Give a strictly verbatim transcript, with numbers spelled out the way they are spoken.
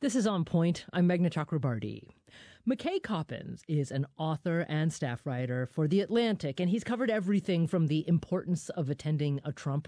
This is On Point. I'm Meghna Chakrabarty. McKay Coppins is an author and staff writer for The Atlantic, and he's covered everything from the importance of attending a Trump